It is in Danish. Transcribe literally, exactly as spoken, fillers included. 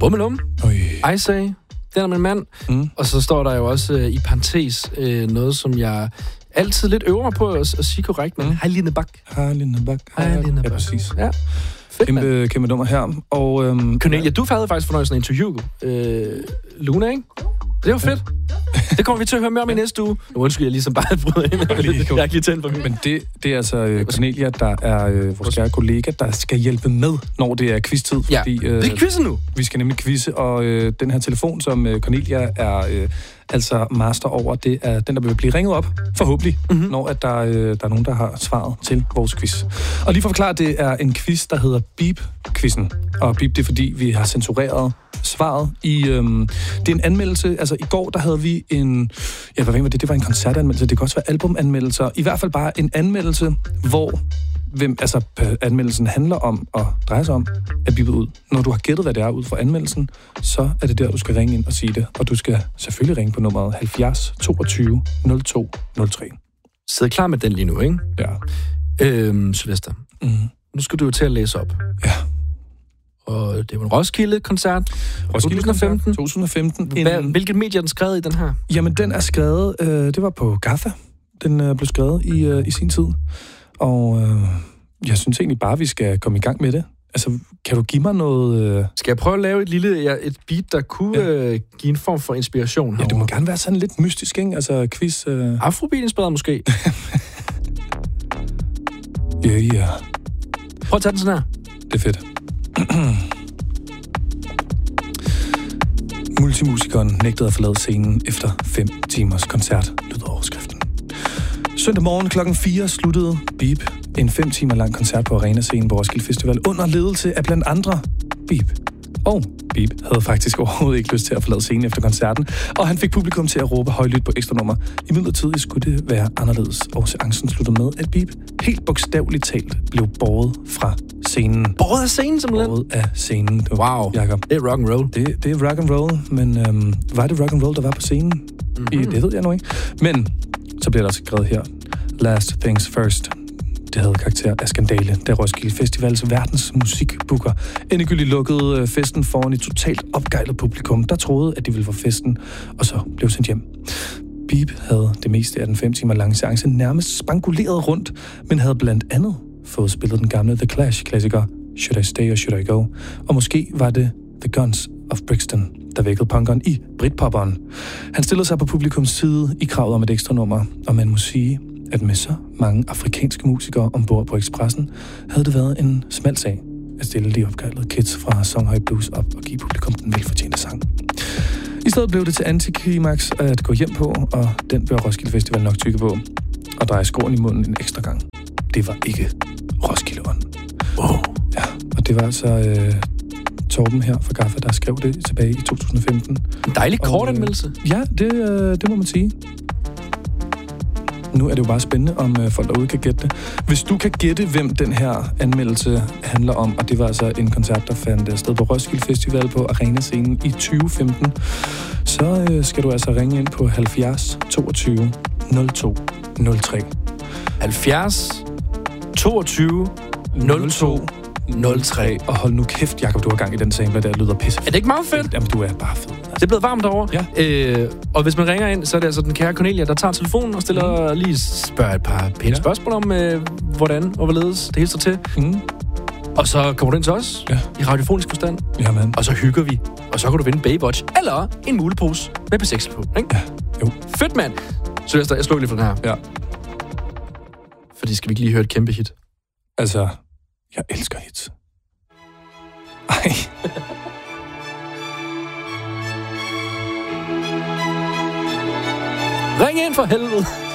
Bummelum. I say. Den er min mand. Mm. Og så står der jo også øh, i parentes øh, noget, som jeg altid lidt øver mig på at, at sige korrekt, men mm. hej Line Bak. Hej Line Bak. Hej Line Bak. Ja, præcis. Ja. Fedt, kæmpe, kæmpe nummer her. Og, øhm, Cornelia, du havde faktisk fornøjelsen af interview. Øh, Luna, ikke? Det var fedt. Det kommer vi til at høre mere om i næste uge. Nu undskyld, jeg ligesom bare bryder ind. Jeg er ikke lige tændt på mig. Men det, det er altså Cornelia, der er øh, vores kære kollega, der skal hjælpe med, når det er quiz-tid. Ja, fordi, øh, det er quizzen nu. Vi skal nemlig quizze, og øh, den her telefon, som øh, Cornelia er øh, altså master over, det er den, der vil blive ringet op, forhåbentlig, mm-hmm. når at der, øh, der er nogen, der har svaret til vores quiz. Og lige for at forklare, det er en quiz, der hedder Beep-quizzen. Og Beep, det er fordi, vi har censureret svaret i... Øhm, det er en anmeldelse. Altså, i går, der havde vi en... Ja, hvad var det? Det var en koncertanmeldelse. Det kan også være albumanmeldelser. I hvert fald bare en anmeldelse, hvor... Hvem, altså, anmeldelsen handler om og drejer sig om at bippe ud. Når du har gættet, hvad det er ud fra anmeldelsen, så er det der, du skal ringe ind og sige det. Og du skal selvfølgelig ringe på nummeret halvfjerds toogtyve nul to nul tre. Sid klar med den lige nu, ikke? Ja. Øhm, Sylvester, mm. nu skal du jo til at læse op. Ja. Og det var en Roskilde-koncert. Roskilde to tusind og femten. to tusind og femten. Hvad, en... Hvilket medie er den skrevet i, den her? Jamen, den er skrevet... Øh, det var på Gaffa. Den øh, blev skrevet i, øh, i sin tid. Og øh, jeg synes egentlig bare, vi skal komme i gang med det. Altså, kan du give mig noget... Øh... Skal jeg prøve at lave et lille ja, et beat, der kunne ja. øh, give en form for inspiration herovre? Ja, det må gerne være sådan lidt mystisk, ikke? Altså, quiz... Øh... Afrobeat-inspireret måske? Ja, yeah, ja. Yeah. Prøv at tage den sådan her. Det er fedt. Multimusikeren nægtede at forlade scenen efter fem timers koncert, lyder overskriften. Søndag morgen klokken fire sluttede Beep en fem timer lang koncert på Arena-scenen på Roskilde Festival under ledelse af blandt andre Beep. Og Beep havde faktisk overhovedet ikke lyst til at forlade scenen efter koncerten, og han fik publikum til at råbe højlydt på ekstra nummer. I midlertid skulle det være anderledes, og seancen sluttede med, at Beep helt bogstaveligt talt blev båret fra scenen. Båret af scenen, simpelthen? Båret af scenen. Du, wow, Jacob. Det er rock and roll. Det, det er rock and roll, men øhm, var det rock and roll, der var på scenen? Mm-hmm. I, det ved jeg nu ikke. Men så bliver der også skrevet her. Last things first. Det havde karakter af skandale, da Roskilde Festivals verdens musikbooker endegyldigt lukkede festen foran et totalt opgejlet publikum, der troede, at de ville få festen, og så blev sendt hjem. Beep havde det meste af den fem timer lange seance nærmest spankuleret rundt, men havde blandt andet fået spillet den gamle The Clash-klassiker Should I Stay or Should I Go? Og måske var det The Guns of Brixton, der vækkede punkeren i Britpopperen. Han stillede sig på publikums side i kravet om et ekstra nummer, og man må sige, at med så mange afrikanske musikere ombord på Expressen, havde det været en smal sag at stille de opgejlede kids fra Songhøj Blues op og give publikum den velfortjente sang. I stedet blev det til antiklimaks at gå hjem på, og den bør Roskilde Festival nok tykke på, og dreje skåren i munden en ekstra gang. Det var ikke Roskildeånden. Oh. Ja, og det var altså øh, Torben her fra Gaffa, der skrev det tilbage i to tusind og femten. En dejlig kort anmeldelse. Øh, ja, det, øh, det må man sige. Nu er det jo bare spændende, om øh, folk derude kan gætte det. Hvis du kan gætte, hvem den her anmeldelse handler om, og det var altså en koncert, der fandt sted på Roskilde Festival på Arena-scenen i tyve femten, så øh, skal du altså ringe ind på halvfjerds toogtyve nul to nul tre. halvfjerds toogtyve nul to nul tre. Og hold nu kæft, Jacob, du har gang i den sample, der lyder pisse. Er det ikke meget fedt? Jamen, du er bare fed. Det er blevet varmt derovre. Ja. Øh, og hvis man ringer ind, så er det altså den kære Cornelia, der tager telefonen og stiller mm. lige spørger et par pæne ja. spørgsmål om, øh, hvordan og hvorledes det hele står til. Mm. Og så kommer du ind til os ja. i radiofonisk forstand. Jamen. Og så hygger vi. Og så kan du vinde Baywatch eller en mulepose med P seks på. Ikke? Ja. Jo. Fedt, mand. Sylvester, jeg slår lige for den her. Ja. Fordi skal vi ikke lige høre et kæmpe hit? Altså, jeg elsker hits. Ej. Ring ind for helvede.